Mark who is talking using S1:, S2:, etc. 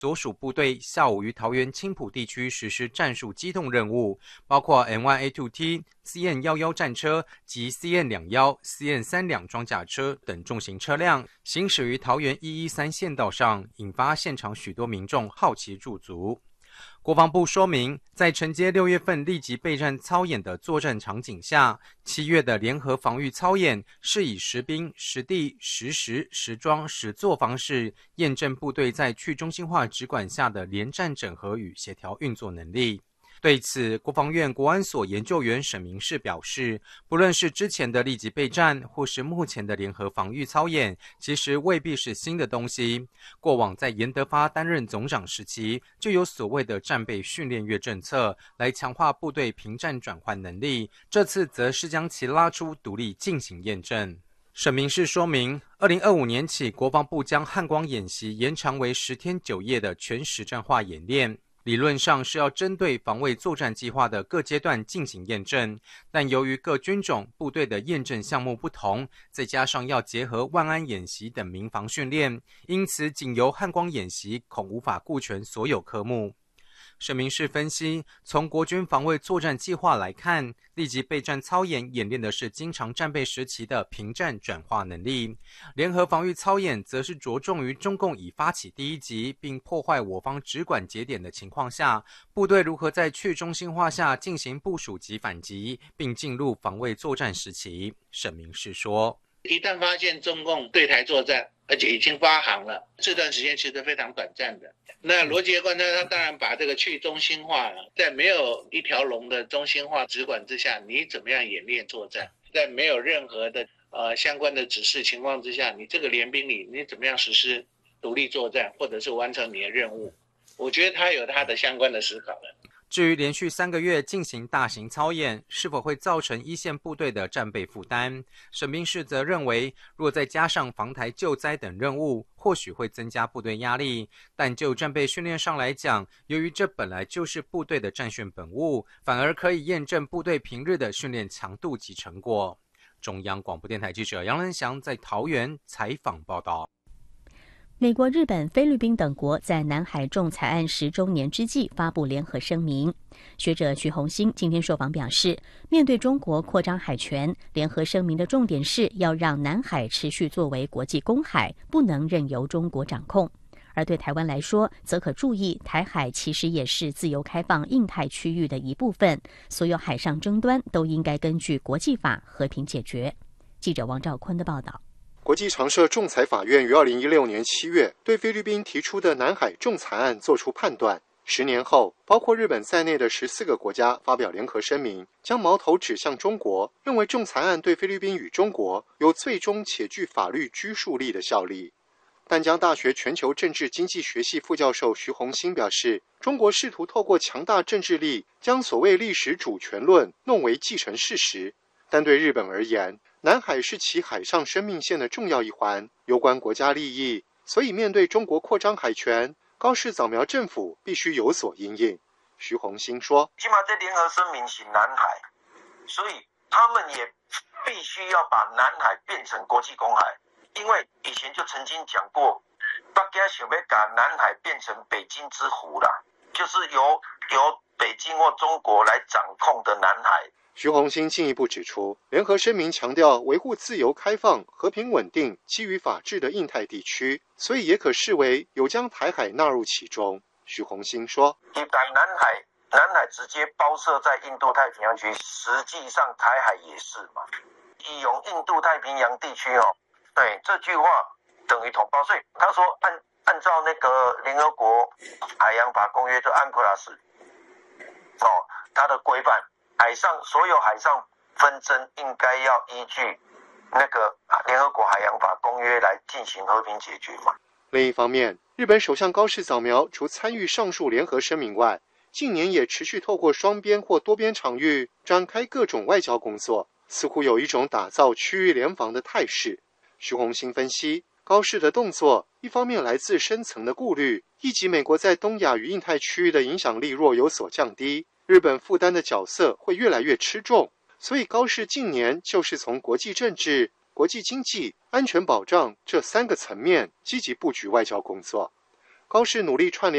S1: 所属部队下午于桃园青埔地区实施战术机动任务，包括 M1A2T、CN11 战车及 CN21、CN32装甲车等重型车辆，行驶于桃园113县道上，引发现场许多民众好奇驻足。国防部说明，在承接6月份立即备战操演的作战场景下，7月的联合防御操演是以实兵、实地、实时、实装、实作方式，验证部队在去中心化指管下的联战整合与协调运作能力。对此，国防院国安所研究员沈明世表示，不论是之前的立即备战，或是目前的联合防御操演，其实未必是新的东西。过往在严德发担任总长时期，就有所谓的战备训练月政策，来强化部队平战转换能力。这次则是将其拉出独立进行验证。沈明世说明，2025年起，国防部将汉光演习延长为10天9夜的全实战化演练。理论上是要针对防卫作战计划的各阶段进行验证，但由于各军种部队的验证项目不同，再加上要结合万安演习等民防训练，因此仅由汉光演习恐无法顾全所有科目。沈明世分析，从国军防卫作战计划来看，立即备战操演演练的是经常战备时期的平战转化能力，联合防御操演则是着重于中共已发起第一击并破坏我方直管节点的情况下，部队如何在去中心化下进行部署及反击，并进入防卫作战时期。沈明世说，
S2: 一旦发现中共对台作战，而且已经发航了，这段时间其实非常短暂的。那罗杰观他当然把这个去中心化，在没有一条龙的中心化直管之下，你怎么样演练作战？在没有任何的相关的指示情况之下，你这个联兵里你怎么样实施独立作战，或者是完成你的任务？我觉得他有他的相关的思考了。
S1: 至于连续3个月进行大型操演，是否会造成一线部队的战备负担？沈明世则认为，若再加上防台救灾等任务，或许会增加部队压力。但就战备训练上来讲，由于这本来就是部队的战训本务，反而可以验证部队平日的训练强度及成果。中央广播电台记者杨仁祥在桃园采访报道。
S3: 美国、日本、菲律宾等国在南海仲裁案10周年之际发布联合声明。学者徐宏兴今天受访表示，面对中国扩张海权，联合声明的重点是要让南海持续作为国际公海，不能任由中国掌控。而对台湾来说，则可注意，台海其实也是自由开放印太区域的一部分，所有海上争端都应该根据国际法和平解决。记者王兆坤的报道。
S4: 国际常设仲裁法院于2016年7月对菲律宾提出的南海仲裁案作出判断。10年后，包括日本在内的14个国家发表联合声明，将矛头指向中国，认为仲裁案对菲律宾与中国有最终且具法律拘束力的效力。淡江大学全球政治经济学系副教授徐宏兴表示，中国试图透过强大政治力将所谓历史主权论弄为既成事实，但对日本而言，南海是其海上生命线的重要一环，攸关国家利益，所以面对中国扩张海权，高市早苗政府必须有所因应。徐宏兴说，
S5: 起码在联合声明是南海，所以他们也必须要把南海变成国际公海，因为以前就曾经讲过，大家想要把南海变成北京之湖啦，就是由北京或中国来掌控的南海。
S4: 徐宏兴进一步指出，联合声明强调维护自由开放、和平稳定、基于法治的印太地区，所以也可视为有将台海纳入其中。徐宏兴说，
S5: 一旦南海直接包涉在印度太平洋区，实际上台海也是嘛，以用印度太平洋地区对这句话等于统包，所以他说按照那个联合国海洋法公约的安克拉斯它的规范，所有海上纷争应该要依据那个联合国海洋法公约来进行和平解决嘛。
S4: 另一方面，日本首相高市早苗除参与上述联合声明外，近年也持续透过双边或多边场域展开各种外交工作，似乎有一种打造区域联防的态势。徐宏兴分析，高市的动作一方面来自深层的顾虑，以及美国在东亚与印太区域的影响力若有所降低，日本负担的角色会越来越吃重，所以高市近年就是从国际政治、国际经济、安全保障这3个层面积极布局外交工作。 高市努力串联